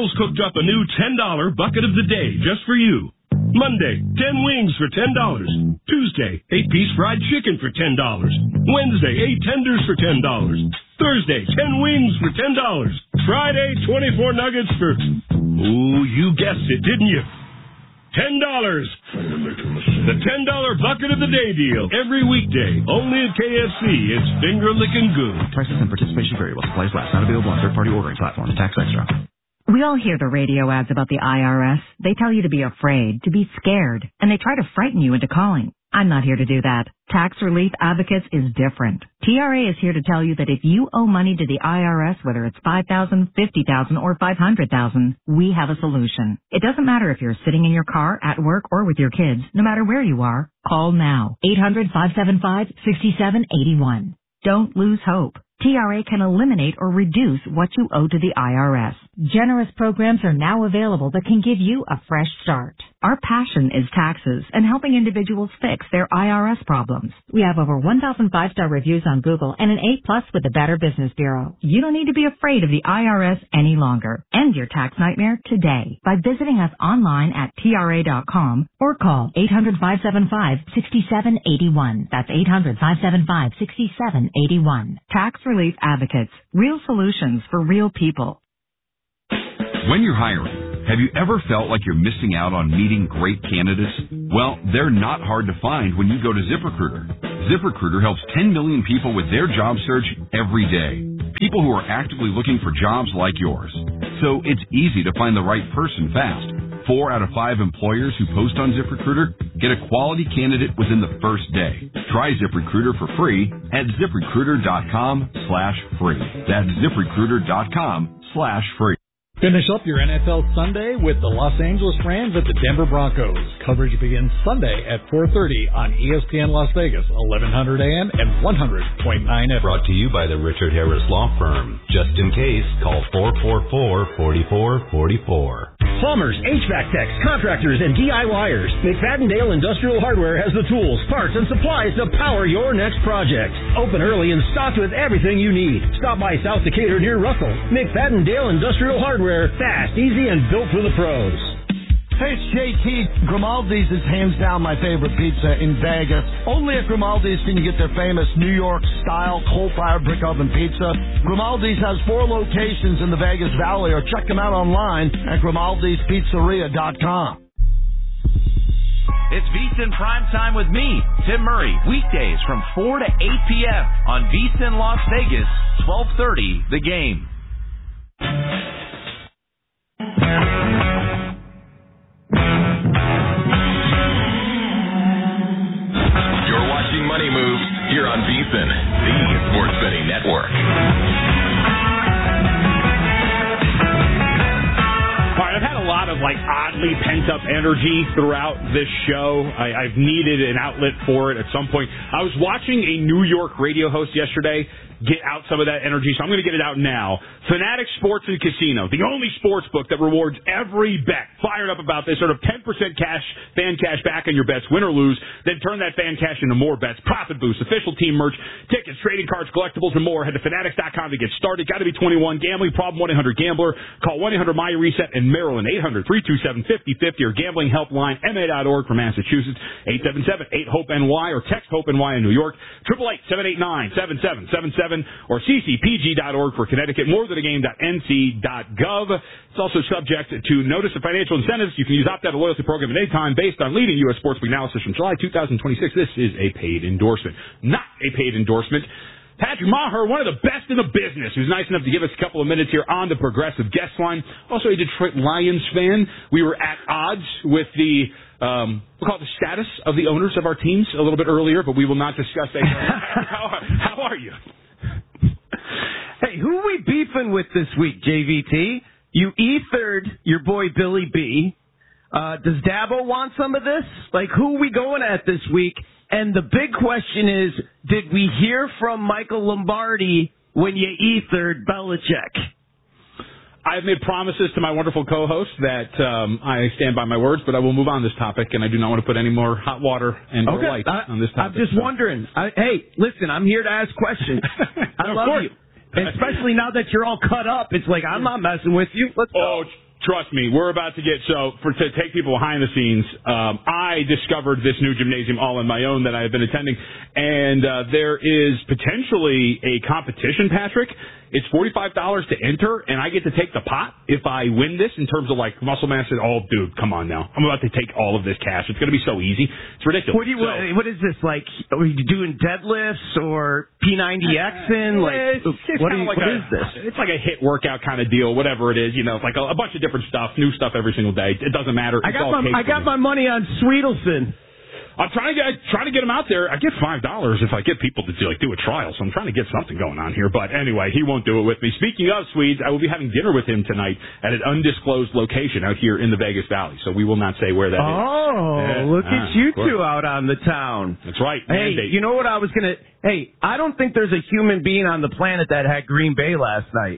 Michael's cooked up a new $10 bucket of the day just for you. Monday, 10 wings for $10. Tuesday, 8-piece fried chicken for $10. Wednesday, 8 tenders for $10. Thursday, 10 wings for $10. Friday, 24 nuggets for... Ooh, you guessed it, didn't you? $10. The $10 bucket of the day deal. Every weekday. Only at KFC. It's finger-licking good. Prices and participation vary while supplies last. Not available on third-party ordering platforms. Tax extra. We all hear the radio ads about the IRS. They tell you to be afraid, to be scared, and they try to frighten you into calling. I'm not here to do that. Tax Relief Advocates is different. TRA is here to tell you that if you owe money to the IRS, whether it's $5,000, $50,000, or $500,000, we have a solution. It doesn't matter if you're sitting in your car, at work, or with your kids. No matter where you are, call now. 800-575-6781. Don't lose hope. TRA can eliminate or reduce what you owe to the IRS. Generous programs are now available that can give you a fresh start. Our passion is taxes and helping individuals fix their IRS problems. We have over 1,000 5-star reviews on Google and an A+ with the Better Business Bureau. You don't need to be afraid of the IRS any longer. End your tax nightmare today by visiting us online at TRA.com or call 800-575-6781. That's 800-575-6781. Tax Relief Advocates. Real solutions for real people. When you're hiring, have you ever felt like you're missing out on meeting great candidates? Well, they're not hard to find when you go to ZipRecruiter. ZipRecruiter helps 10 million people with their job search every day. People who are actively looking for jobs like yours. So it's easy to find the right person fast. 4 out of 5 employers who post on ZipRecruiter get a quality candidate within the first day. Try ZipRecruiter for free at ZipRecruiter.com/free. That's ZipRecruiter.com/free. Finish up your NFL Sunday with the Los Angeles Rams at the Denver Broncos. Coverage begins Sunday at 4:30 on ESPN Las Vegas, 1100 AM and 100.9 FM. Brought to you by the Richard Harris Law Firm. Just in case, call 444-4444. Plumbers, HVAC techs, contractors, and DIYers. McFadden-Dale Industrial Hardware has the tools, parts, and supplies to power your next project. Open early and stocked with everything you need. Stop by South Decatur near Russell. McFadden-Dale Industrial Hardware. Fast, easy, and built for the pros. Hey, it's JT. Grimaldi's is hands down my favorite pizza in Vegas. Only at Grimaldi's can you get their famous New York-style coal-fired brick oven pizza. Grimaldi's has 4 locations in the Vegas Valley, or check them out online at Grimaldi'sPizzeria.com. It's VSiN Prime Time with me, Tim Murray, weekdays from 4 to 8 p.m. on VSiN Las Vegas, 1230 The Game. You're watching Money Moves here on VSiN, the sports betting network. All right, I've had a lot of oddly pent-up energy throughout this show. I've needed an outlet for it at some point. I was watching a New York radio host yesterday get out some of that energy, so I'm going to get it out now. Fanatics Sports and Casino, the only sports book that rewards every bet. Fired up about this, sort of 10% fan cash back on your bets, win or lose, then turn that fan cash into more bets, profit boost, official team merch, tickets, trading cards, collectibles, and more. Head to Fanatics.com to get started. Got to be 21. Gambling problem, 1-800-GAMBLER. Call 1-800-MY-RESET in Maryland, 800-327-5050, or gamblinghelpline.ma.org for Massachusetts, 877-8-HOPE-NY, or text HOPE-NY in New York, 888-789-7777, or ccpg.org for Connecticut, morethanagame.nc.gov. It's also subject to notice of financial incentives. You can use opt-out of loyalty program at any time based on leading U.S. sportsbook analysis from July 2026. This is a paid endorsement. Not a paid endorsement. Patrick Maher, one of the best in the business, who's nice enough to give us a couple of minutes here on the Progressive Guest Line. Also a Detroit Lions fan. We were at odds with the we'll call it the status of the owners of our teams a little bit earlier, but we will not discuss that. How are you? Hey, who are we beefing with this week, JVT? You ethered your boy Billy B. Does Dabo want some of this? Who are we going at this week? And the big question is, did we hear from Michael Lombardi when you ethered Belichick? I've made promises to my wonderful co-host that I stand by my words, but I will move on this topic, and I do not want to put any more hot water and light on this topic. I'm just wondering. Hey, listen, I'm here to ask questions. I love you. And especially now that you're all cut up, it's like, I'm not messing with you. Let's go. Trust me, we're about to get, to take people behind the scenes, I discovered this new gymnasium all on my own that I have been attending, and there is potentially a competition, Patrick. It's $45 to enter, and I get to take the pot if I win this in terms of, like, muscle mass. Oh, dude, come on now. I'm about to take all of this cash. It's going to be so easy. It's ridiculous. What is this, like, are you doing deadlifts or P90X-ing? Like, what is this? It's like a HIIT workout kind of deal, whatever it is. You know, it's like a bunch of different stuff, new stuff every single day. It doesn't matter. I got my money on Sweetelson. I'm trying to get him out there. I get $5 if I get people to do a trial, so I'm trying to get something going on here. But anyway, he won't do it with me. Speaking of Swedes, I will be having dinner with him tonight at an undisclosed location out here in the Vegas Valley, so we will not say where that is. Oh, look at you two out on the town. That's right. Hey, mandate. you know what I was going to... Hey, I don't think there's a human being on the planet that had Green Bay last night.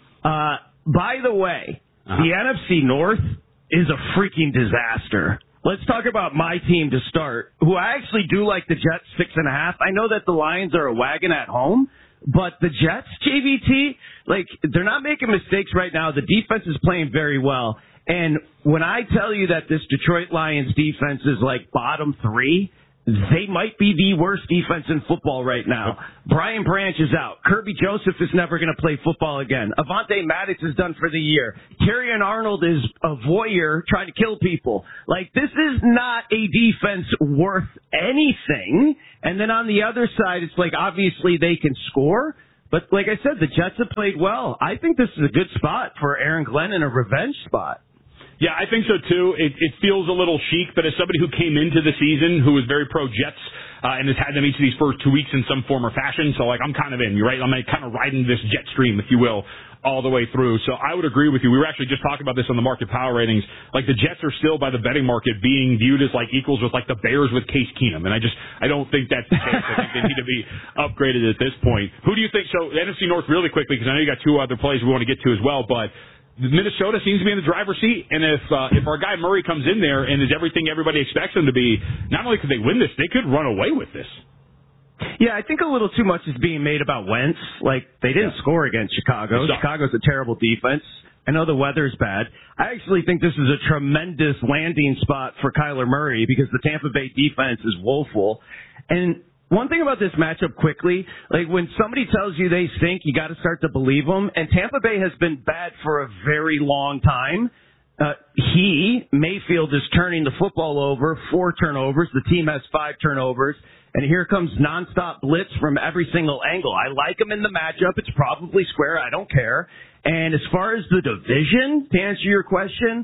By the way, the NFC North is a freaking disaster. Let's talk about my team to start, who I actually do like the Jets 6.5. I know that the Lions are a wagon at home, but the Jets, JVT, like, they're not making mistakes right now. The defense is playing very well. And when I tell you that this Detroit Lions defense is like bottom 3, they might be the worst defense in football right now. Brian Branch is out. Kirby Joseph is never going to play football again. Avonte Maddox is done for the year. Terrion Arnold is a voyeur trying to kill people. Like, this is not a defense worth anything. And then on the other side, it's like, obviously they can score. But like I said, the Jets have played well. I think this is a good spot for Aaron Glenn and a revenge spot. Yeah, I think so, too. It feels a little chic, but as somebody who came into the season who was very pro-Jets and has had them each of these first 2 weeks in some form or fashion, so, like, I'm kind of in, you're right? I'm kind of riding this jet stream, if you will, all the way through. So I would agree with you. We were actually just talking about this on the market power ratings. Like, the Jets are still, by the betting market, being viewed as, like, equals with, like, the Bears with Case Keenum. And I don't think that's the case. I think they need to be upgraded at this point. Who do you think? So, the NFC North really quickly, because I know you got 2 other plays we want to get to as well, but Minnesota seems to be in the driver's seat, and if our guy Murray comes in there and is everything everybody expects him to be, not only could they win this, they could run away with this. Yeah, I think a little too much is being made about Wentz. Like, they didn't score against Chicago. Chicago's a terrible defense. I know the weather's bad. I actually think this is a tremendous landing spot for Kyler Murray because the Tampa Bay defense is woeful. And one thing about this matchup quickly, like when somebody tells you they stink, you got to start to believe them. And Tampa Bay has been bad for a very long time. Mayfield is turning the football over, 4 turnovers. The team has 5 turnovers. And here comes nonstop blitz from every single angle. I like him in the matchup. It's probably square. I don't care. And as far as the division, to answer your question,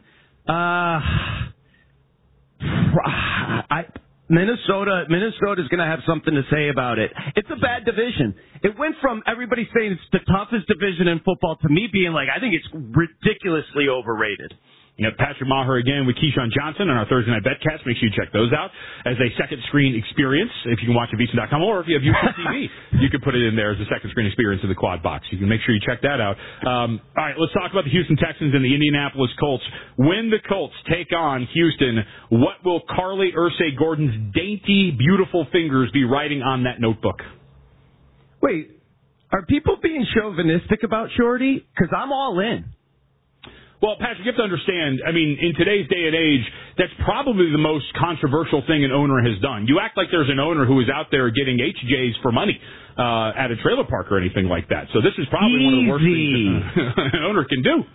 Minnesota's going to have something to say about it. It's a bad division. It went from everybody saying it's the toughest division in football to me being like, I think it's ridiculously overrated. You have Patrick Maher again with Keyshawn Johnson on our Thursday Night Betcast. Make sure you check those out as a second screen experience. If you can watch at VSiN.com, or if you have YouTube TV, you can put it in there as a second screen experience in the quad box. You can make sure you check that out. All right, let's talk about the Houston Texans and the Indianapolis Colts. When the Colts take on Houston, what will Carly Ursay-Gordon's dainty, beautiful fingers be writing on that notebook? Wait, are people being chauvinistic about Shorty? Because I'm all in. Well, Patrick, you have to understand, I mean, in today's day and age, that's probably the most controversial thing an owner has done. You act like there's an owner who is out there getting HJs for money at a trailer park or anything like that. So this is probably one of the worst things an owner can do.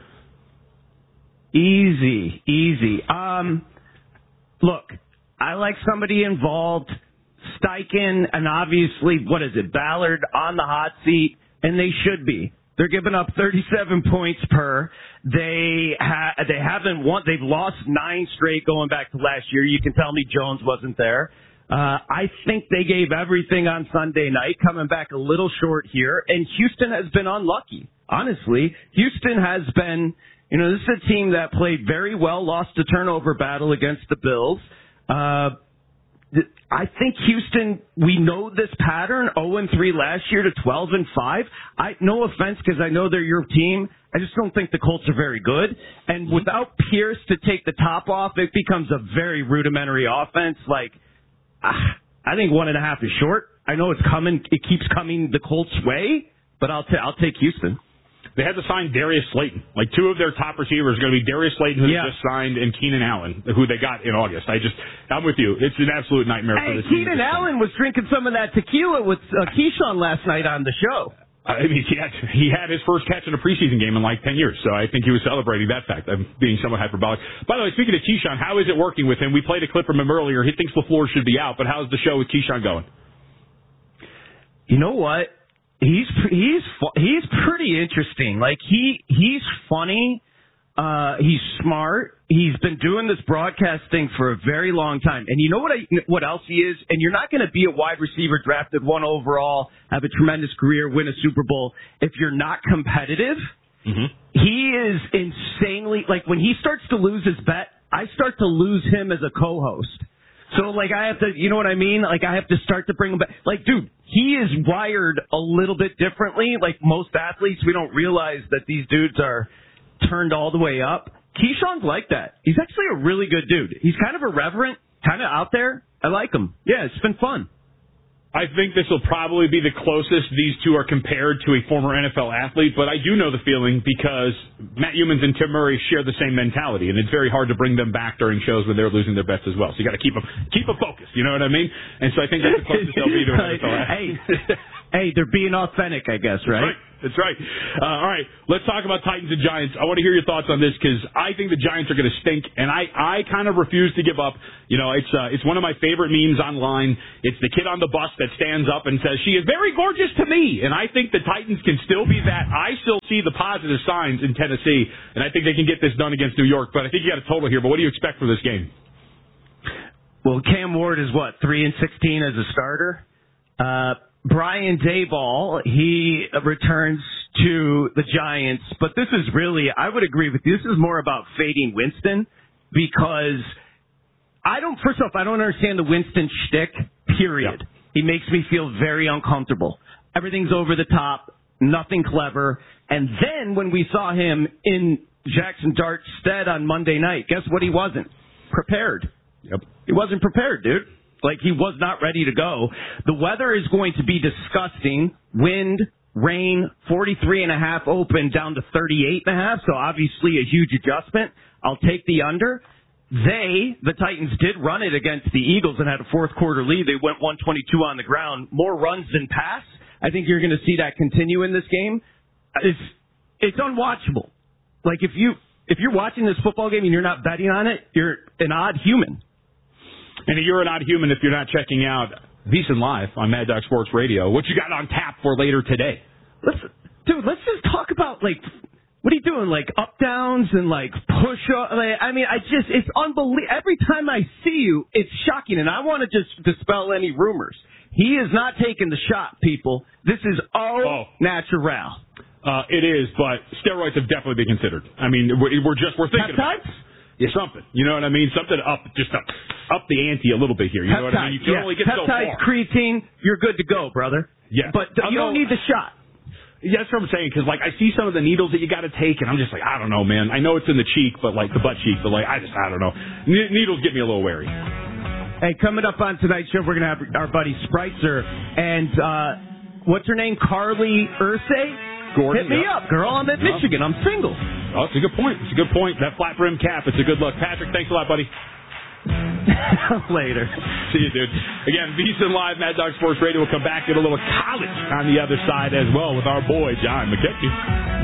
Easy. Look, I like somebody involved. Steichen and obviously, Ballard on the hot seat, and they should be. They're giving up 37 points per. They haven't won. They've lost 9 straight going back to last year. You can tell me Jones wasn't there. I think they gave everything on Sunday night, coming back a little short here. And Houston has been unlucky. Honestly, Houston has been, this is a team that played very well, lost a turnover battle against the Bills. I think Houston, we know this pattern, 0-3 last year to 12-5. No offense, because I know they're your team. I just don't think the Colts are very good. And without Pierce to take the top off, it becomes a very rudimentary offense. I think 1.5 is short. I know it's coming. It keeps coming the Colts' way, but I'll take Houston. they had to sign Darius Slayton. Like, two of their top receivers are going to be Darius Slayton, who they just signed, and Keenan Allen, who they got in August. I'm with you. It's an absolute nightmare for the team. Keenan Allen was drinking some of that tequila with Keyshawn last night on the show. I mean, he had his first catch in a preseason game in like 10 years, so I think he was celebrating that fact. I'm being somewhat hyperbolic. By the way, speaking of Keyshawn, how is it working with him? We played a clip from him earlier. He thinks LaFleur should be out, but how's the show with Keyshawn going? You know what? He's pretty interesting. Like he's funny. He's smart. He's been doing this broadcast thing for a very long time. And you know what else he is? And you're not going to be a wide receiver drafted 1 overall, have a tremendous career, win a Super Bowl if you're not competitive. Mm-hmm. He is insanely, like when he starts to lose his bet, I start to lose him as a co-host. So like I have to, you know what I mean? Like I have to start to bring him back. Like, dude, he is wired a little bit differently. Like most athletes, we don't realize that these dudes are turned all the way up. Keyshawn's like that. He's actually a really good dude. He's kind of irreverent, kind of out there. I like him. Yeah, it's been fun. I think this will probably be the closest these two are compared to a former NFL athlete, but I do know the feeling because Matt Humans and Tim Murray share the same mentality, and it's very hard to bring them back during shows when they're losing their bets as well. So you got to keep them focused. You know what I mean? And so I think that's the closest they'll be to an NFL athlete. Hey, they're being authentic, I guess, right? That's right. All right, let's talk about Titans and Giants. I want to hear your thoughts on this because I think the Giants are going to stink, and I kind of refuse to give up. You know, it's one of my favorite memes online. It's the kid on the bus that stands up and says, "She is very gorgeous to me," and I think the Titans can still be that. I still see the positive signs in Tennessee, and I think they can get this done against New York, but I think you got a total here. But what do you expect for this game? Well, Cam Ward is 3-16 as a starter. Brian Daboll, he returns to the Giants, but this is really, I would agree with you, this is more about fading Winston because first off, I don't understand the Winston shtick, period. Yeah. He makes me feel very uncomfortable. Everything's over the top, nothing clever, and then when we saw him in Jackson Dart's stead on Monday night, guess what he wasn't? Prepared. Yep. He wasn't prepared, dude. Like, he was not ready to go. The weather is going to be disgusting. Wind, rain, 43.5 open down to 38.5, so obviously a huge adjustment. I'll take the under. The Titans did run it against the Eagles and had a fourth quarter lead. They went 122 on the ground. More runs than pass. I think you're going to see that continue in this game. It's unwatchable. Like, if you're watching this football game and you're not betting on it, you're an odd human. And you're an odd human if you're not checking out VSiN Live on Mad Dog Sports Radio. What you got on tap for later today? Let's just talk about, like, what are you doing? Like, up-downs and, like, push-up? It's unbelievable. Every time I see you, it's shocking. And I want to just dispel any rumors. He is not taking the shot, people. This is natural. It is, but steroids have definitely been considered. I mean, we're thinking about it. Yeah, something. You know what I mean? Something up the ante a little bit here. You know what I mean? You can only get so far. Peptides, creatine, you're good to go, brother. Yeah. But you don't need the shot. Yeah, that's what I'm saying, because, like, I see some of the needles that you got to take, and I'm just like, I don't know, man. I know it's in the cheek, but, like, the butt cheek, but, like, I don't know. Needles get me a little wary. Hey, coming up on tonight's show, we're going to have our buddy Spritzer and, what's her name? Carly Ursay? Gordon, hit me up, girl. I'm at Michigan. I'm single. Oh, it's a good point. That flat brim cap, it's a good look. Patrick, thanks a lot, buddy. Later. See you, dude. Again, VSiN Live, Mad Dog Sports Radio. We'll come back, get a little college on the other side as well with our boy, John McKechnie.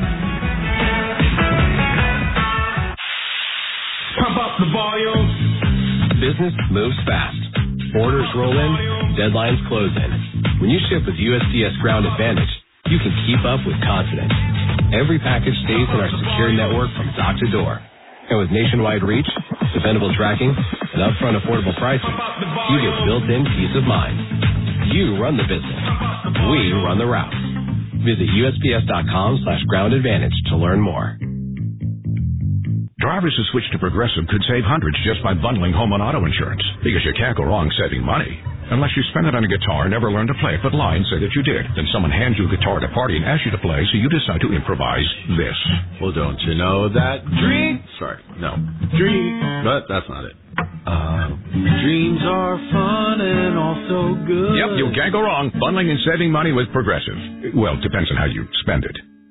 Pump up the volume. Business moves fast. Orders roll in, deadlines close in. When you ship with USPS Ground Advantage, you can keep up with confidence. Every package stays in our secure network from dock to door. And with nationwide reach, dependable tracking, and upfront affordable pricing, you get built-in peace of mind. You run the business. We run the route. Visit USPS.com/Ground Advantage to learn more. Drivers who switch to Progressive could save hundreds just by bundling home and auto insurance, because you can't go wrong saving money. Unless you spend it on a guitar and never learn to play it, but lie and say that you did. Then someone hands you a guitar at a party and asks you to play, so you decide to improvise this. Well, don't you know that but that's not it. Dreams are fun and also good. Yep, you can't go wrong bundling and saving money with Progressive. Well, depends on how you spend it.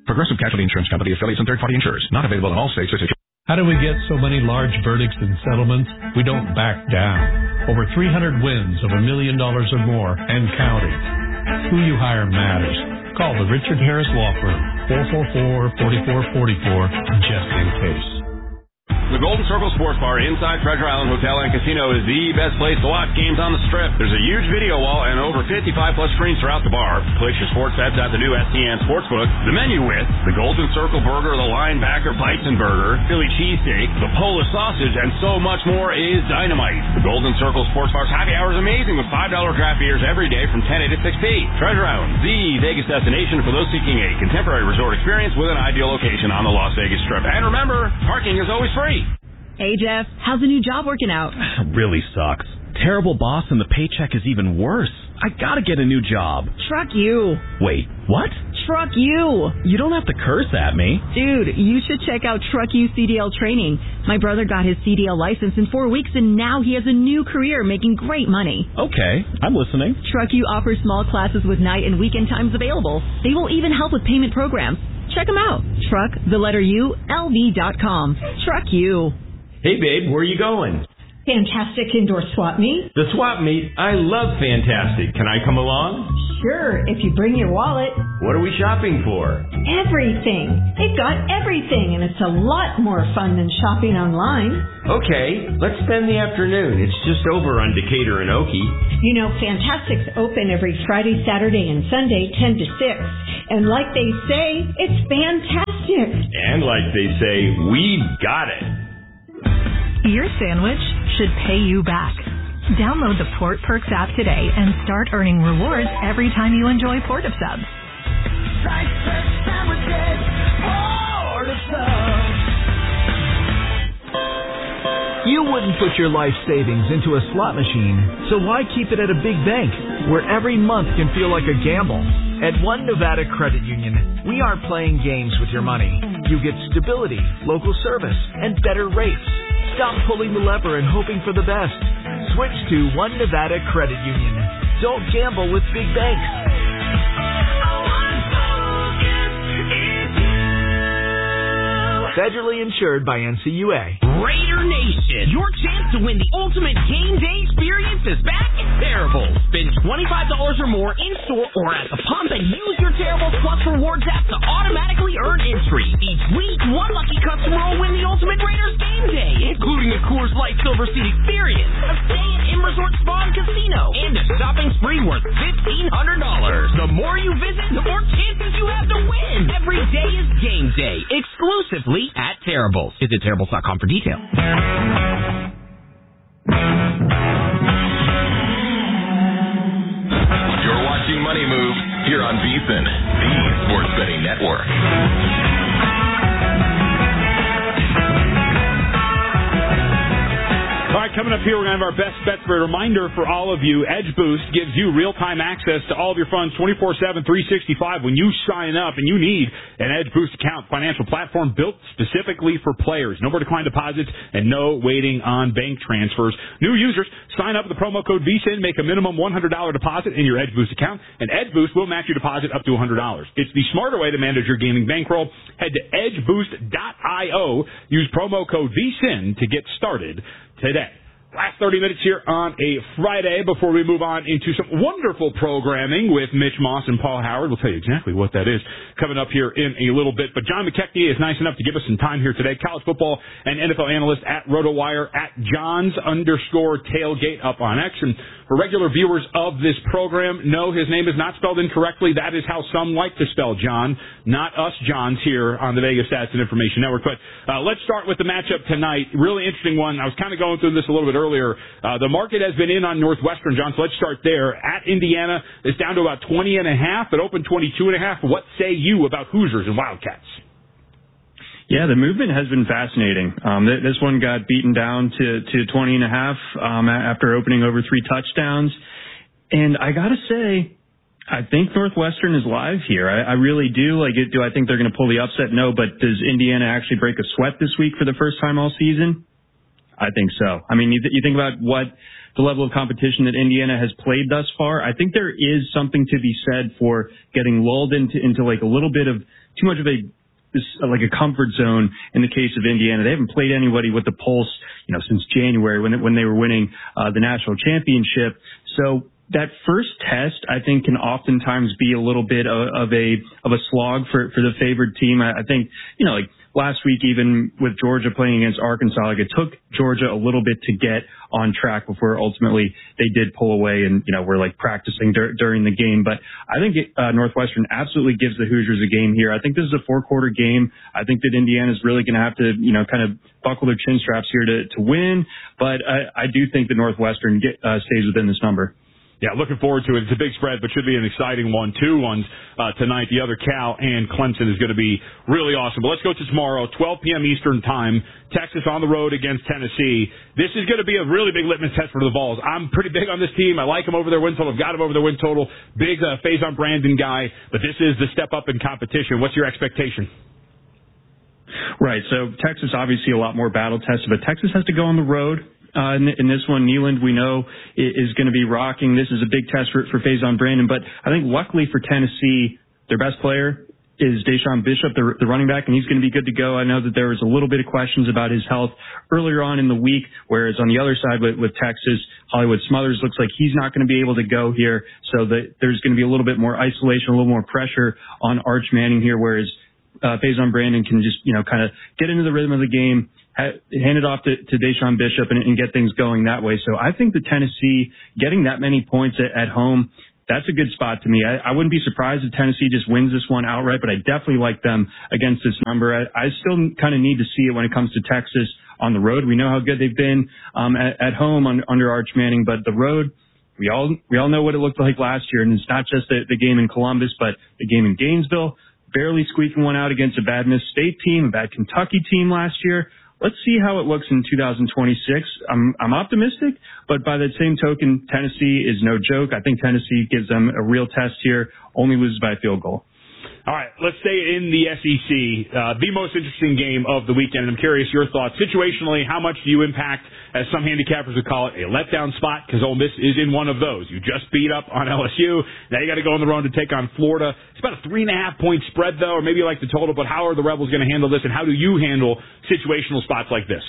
Progressive Casualty Insurance Company, affiliates, and third-party insurers. Not available in all states. How do we get so many large verdicts and settlements? We don't back down. Over 300 wins of $1 million or more and counting. Who you hire matters. Call the Richard Harris Law Firm, 444-4444, just in case. The Golden Circle Sports Bar inside Treasure Island Hotel and Casino is the best place to watch games on the Strip. There's a huge video wall and over 55-plus screens throughout the bar. Place your sports bets at the new STN Sportsbook. The menu with the Golden Circle Burger, the Linebacker Bison Burger, Philly Cheesesteak, the Polish Sausage, and so much more is dynamite. The Golden Circle Sports Bar's happy hour is amazing with $5 draft beers every day from 10 to 6 p. Treasure Island, the Vegas destination for those seeking a contemporary resort experience with an ideal location on the Las Vegas Strip. And remember, parking is always free. Hey, Jeff, how's the new job working out? Really sucks. Terrible boss and the paycheck is even worse. I gotta get a new job. Truck you. Wait, what? Truck you. You don't have to curse at me. Dude, you should check out Truck You CDL training. My brother got his CDL license in 4 weeks and now he has a new career making great money. Okay, I'm listening. Truck You offers small classes with night and weekend times available. They will even help with payment programs. Check them out. Truck, the letter U, LV.com. Truck You. Hey, babe, where are you going? Fantastic Indoor Swap Meet. The Swap Meet? I love Fantastic. Can I come along? Sure, if you bring your wallet. What are we shopping for? Everything. They've got everything, and it's a lot more fun than shopping online. Okay, let's spend the afternoon. It's just over on Decatur and Okie. You know, Fantastic's open every Friday, Saturday, and Sunday, 10 to 6. And like they say, it's fantastic. And like they say, we've got it. Your sandwich should pay you back. Download the Port Perks app today and start earning rewards every time you enjoy Port of Subs. You wouldn't put your life savings into a slot machine, so why keep it at a big bank where every month can feel like a gamble? At One Nevada Credit Union, we aren't playing games with your money. You get stability, local service, and better rates. Stop pulling the lever and hoping for the best. Switch to One Nevada Credit Union. Don't gamble with big banks. Federally insured by NCUA. Raider Nation, your chance to win the ultimate game day experience is back at Terribles. Spend $25 or more in-store or at the pump and use your Terribles Plus Rewards app to automatically earn entry. Each week, one lucky customer will win the ultimate Raiders game day, including a Coors Light Silver Seat experience, a stay at M Resort Spa and Casino, and a shopping spree worth $1,500. The more you visit, the more chances you have to win. Every day is game day, exclusively at Terribles. Visit Terribles.com for details. You're watching Money Moves here on VSiN, the Sports Betting Network. All right, coming up here, we're going to have our best bets. For a reminder for all of you, Edge Boost gives you real-time access to all of your funds 24/7, 365 when you sign up, and you need an Edge Boost account. Financial platform built specifically for players. No more declined deposits and no waiting on bank transfers. New users, sign up with the promo code VSiN, make a minimum $100 deposit in your Edge Boost account, and Edge Boost will match your deposit up to $100. It's the smarter way to manage your gaming bankroll. Head to edgeboost.io. Use promo code VSiN to get started today. Last 30 minutes here on a Friday before we move on into some wonderful programming with Mitch Moss and Paul Howard. We'll tell you exactly what that is coming up here in a little bit. But John McKechnie is nice enough to give us some time here today. College football and NFL analyst at RotoWire at Johns_tailgate up on X. And for regular viewers of this program, no, his name is not spelled incorrectly. That is how some like to spell John, not us Johns here on the Vegas Stats and Information Network. But let's start with the matchup tonight. Really interesting one. I was kind of going through this a little bit earlier. The market has been in on Northwestern, John, so let's start there. At Indiana, it's down to about 20.5. It opened 22.5. What say you about Hoosiers and Wildcats? Yeah, the movement has been fascinating. This one got beaten down to 20.5 after opening over 3 touchdowns. And I got to say, I think Northwestern is live here. I really do. Do I think they're going to pull the upset? No, but does Indiana actually break a sweat this week for the first time all season? I think so. I mean, you think about what the level of competition that Indiana has played thus far. I think there is something to be said for getting lulled into like a little bit of too much of a comfort zone in the case of Indiana. They haven't played anybody with the pulse, since January when they were winning the national championship. So that first test, I think, can oftentimes be a little bit of a slog for the favored team. I think, last week, even with Georgia playing against Arkansas, it took Georgia a little bit to get on track before ultimately they did pull away and, were practicing during the game. But I think Northwestern absolutely gives the Hoosiers a game here. I think this is a 4-quarter game. I think that Indiana's really going to have to, kind of buckle their chin straps here to win. But I do think that Northwestern stays within this number. Yeah, looking forward to it. It's a big spread, but should be an exciting one. 2 ones tonight. The other, Cal and Clemson, is going to be really awesome. But let's go to tomorrow, 12 p.m. Eastern time. Texas on the road against Tennessee. This is going to be a really big litmus test for the Vols. I'm pretty big on this team. I like them over their win total. I've got them over their win total. Big Faison Brandon guy. But this is the step up in competition. What's your expectation? Right. So Texas, obviously a lot more battle tested, but Texas has to go on the road. In this one, Neyland, we know, is going to be rocking. This is a big test for Faison Brandon. But I think luckily for Tennessee, their best player is Deshaun Bishop, the running back, and he's going to be good to go. I know that there was a little bit of questions about his health earlier on in the week, whereas on the other side with Texas, Hollywood Smothers looks like he's not going to be able to go here. So that there's going to be a little bit more isolation, a little more pressure on Arch Manning here, whereas Faison Brandon can just, kind of get into the rhythm of the game, hand it off to Deshaun Bishop and get things going that way. So I think the Tennessee getting that many points at home, that's a good spot to me. I wouldn't be surprised if Tennessee just wins this one outright, but I definitely like them against this number. I still kind of need to see it when it comes to Texas on the road. We know how good they've been at home under Arch Manning, but the road, we all know what it looked like last year, and it's not just the game in Columbus, but the game in Gainesville, barely squeaking one out against a bad Miss State team, a bad Kentucky team last year. Let's see how it looks in 2026. I'm optimistic, but by that same token, Tennessee is no joke. I think Tennessee gives them a real test here, only loses by a field goal. All right, let's stay in the SEC, the most interesting game of the weekend. And I'm curious your thoughts. Situationally, how much do you impact, as some handicappers would call it, a letdown spot? Because Ole Miss is in one of those. You just beat up on LSU. Now you got to go on the road to take on Florida. It's about a 3.5-point spread, though, or maybe you like the total. But how are the Rebels going to handle this, and how do you handle situational spots like this?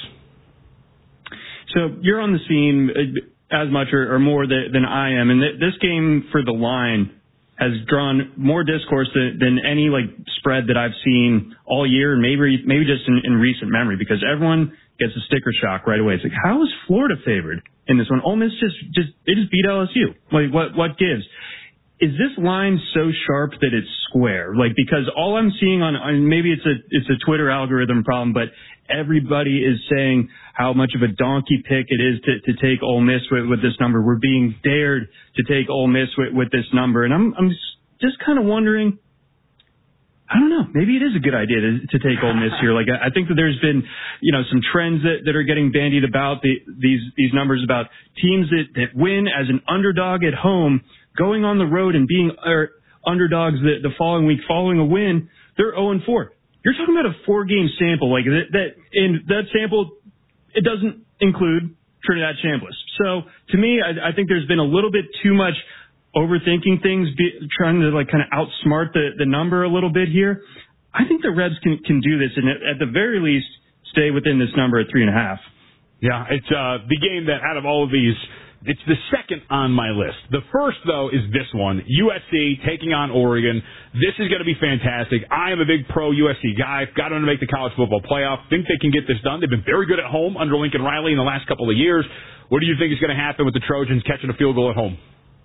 So you're on the scene as much or more than I am. And this game for the line has drawn more discourse than any spread that I've seen all year, and maybe just in recent memory, because everyone gets a sticker shock right away. It's like, how is Florida favored in this one? Ole Miss they just beat LSU. What gives? Is this line so sharp that it's square? Because all I'm seeing on maybe it's a Twitter algorithm problem, but everybody is saying how much of a donkey pick it is to take Ole Miss with this number. We're being dared to take Ole Miss with this number, and I'm just kind of wondering. I don't know. Maybe it is a good idea to take Ole Miss here. I think that there's been, some trends that are getting bandied about these numbers about teams that win as an underdog at home, going on the road and being underdogs the following week, following a win. They're 0-4. You're talking about a 4-game sample that sample. It doesn't include Trinidad Chambliss. So to me, I think there's been a little bit too much overthinking things, trying to kind of outsmart the number a little bit here. I think the Rebs can do this, and at the very least, stay within this number at 3.5. Yeah, it's the game that out of all of these, it's the second on my list. The first, though, is this one. USC taking on Oregon. This is going to be fantastic. I am a big pro-USC guy. Got them to make the college football playoff. Think they can get this done. They've been very good at home under Lincoln Riley in the last couple of years. What do you think is going to happen with the Trojans catching a field goal at home?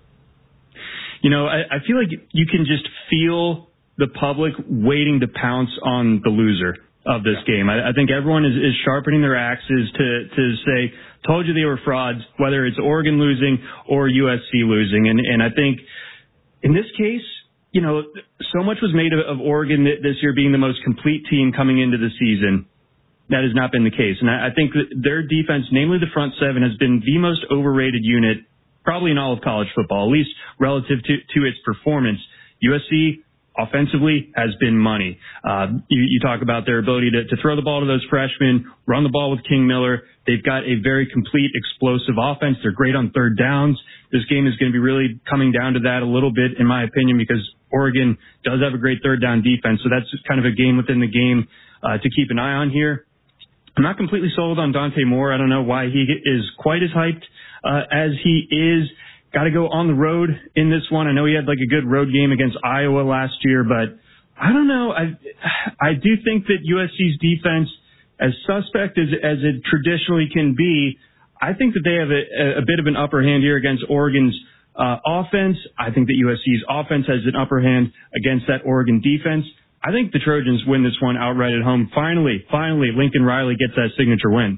I feel like you can just feel the public waiting to pounce on the loser of this game. I think everyone is sharpening their axes to say, told you they were frauds, whether it's Oregon losing or USC losing. And I think in this case, so much was made of Oregon this year being the most complete team coming into the season. That has not been the case. And I think that their defense, namely the front seven, has been the most overrated unit probably in all of college football, at least relative to its performance. USC offensively has been money. You talk about their ability to throw the ball to those freshmen, run the ball with King Miller. They've got a very complete, explosive offense. They're great on third downs. This game is going to be really coming down to that a little bit, in my opinion, because Oregon does have a great third down defense. So that's kind of a game within the game to keep an eye on here. I'm not completely sold on Dante Moore. I don't know why he is quite as hyped as he is. Got to go on the road in this one. I know he had like a good road game against Iowa last year, but I don't know. I do think that USC's defense, as suspect as it traditionally can be, I think that they have a bit of an upper hand here against Oregon's offense. I think that USC's offense has an upper hand against that Oregon defense. I think the Trojans win this one outright at home. Finally, Lincoln Riley gets that signature win.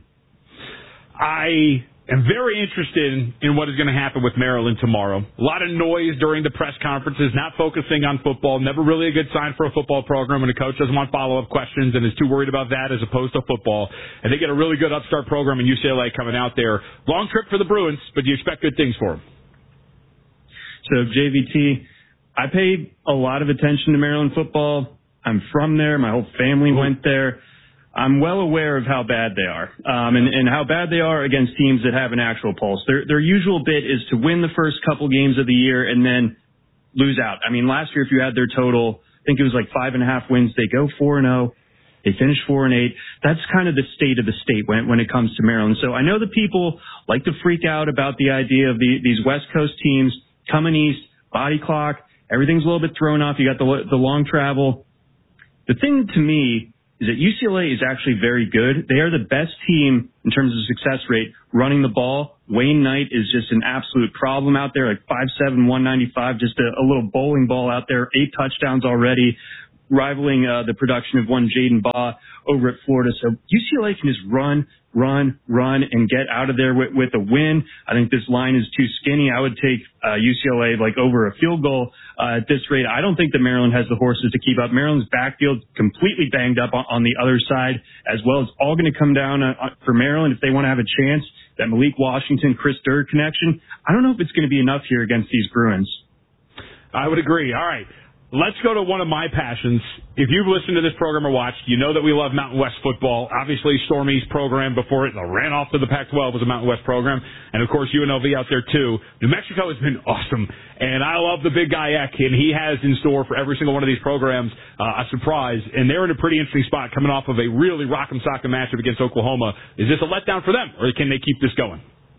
I'm very interested in what is going to happen with Maryland tomorrow. A lot of noise during the press conferences, not focusing on football. Never really a good sign for a football program when a coach doesn't want follow-up questions and is too worried about that as opposed to football. And they get a really good upstart program in UCLA coming out there. Long trip for the Bruins, but you expect good things for them. So, JVT, I paid a lot of attention to Maryland football. I'm from there. My whole family went there. I'm well aware of how bad they are, and how bad they are against teams that have an actual pulse. Their usual bit is to win the first couple games of the year and then lose out. I mean, last year, if you had their total, I think it was like 5.5 wins. They go 4-0. They finish 4-8. That's kind of the state of the state when it comes to Maryland. So I know that people like to freak out about the idea of these West Coast teams coming east, body clock, everything's a little bit thrown off. You got the long travel. The thing to me is that UCLA is actually very good. They are the best team in terms of success rate running the ball. Wayne Knight is just an absolute problem out there, like 5'7", 195, just a little bowling ball out there, 8 touchdowns already, rivaling the production of one Jaden Baugh over at Florida. So UCLA can just run, and get out of there with a win. I think this line is too skinny. I would take UCLA like over a field goal at this rate. I don't think that Maryland has the horses to keep up. Maryland's backfield completely banged up on the other side as well. It's all going to come down for Maryland if they want to have a chance. That Malik Washington, Chris Durd connection, I don't know if it's going to be enough here against these Bruins. I would agree. All right. Let's go to one of my passions. If you've listened to this program or watched, you know that we love Mountain West football. Obviously, Stormy's program before it ran off to the Pac-12 was a Mountain West program. And, of course, UNLV out there, too. New Mexico has been awesome. And I love the big guy, Eck, and he has in store for every single one of these programs a surprise. And they're in a pretty interesting spot coming off of a really rock'em sock'em matchup against Oklahoma. Is this a letdown for them, or can they keep this going?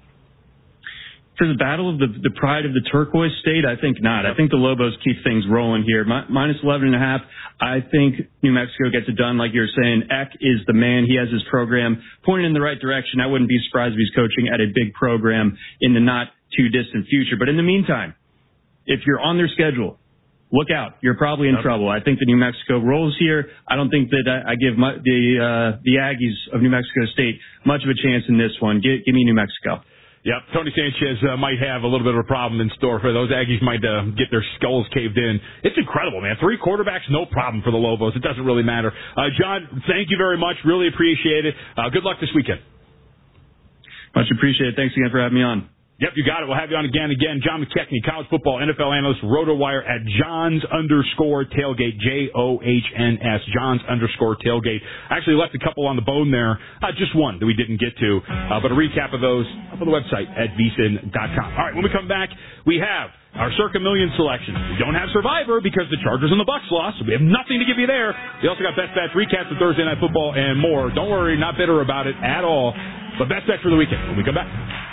For the battle of the pride of the turquoise state, I think not. I think the Lobos keep things rolling here. Minus 11.5. I think New Mexico gets it done. Like you're saying, Eck is the man. He has his program pointed in the right direction. I wouldn't be surprised if he's coaching at a big program in the not too distant future. But in the meantime, if you're on their schedule, look out. You're probably in trouble. I think the New Mexico rolls here. I don't think that I give the Aggies of New Mexico State much of a chance in this one. Give me New Mexico. Yep, Tony Sanchez might have a little bit of a problem in store for those Aggies. Might get their skulls caved in. It's incredible, man. 3 quarterbacks, no problem for the Lobos. It doesn't really matter. John, thank you very much. Really appreciate it. Good luck this weekend. Much appreciated. Thanks again for having me on. Yep, you got it. We'll have you on again. John McKechnie, college football, NFL analyst, RotoWire at Johns_tailgate, JOHNS, Johns_tailgate. I actually left a couple on the bone there, just one that we didn't get to, but a recap of those up on the website at vsin.com. All right, when we come back, we have our Circa Million selection. We don't have Survivor because the Chargers and the Bucks lost, so we have nothing to give you there. We also got Best Bets, recaps of Thursday Night Football, and more. Don't worry, not bitter about it at all, but Best Bets for the weekend when we come back.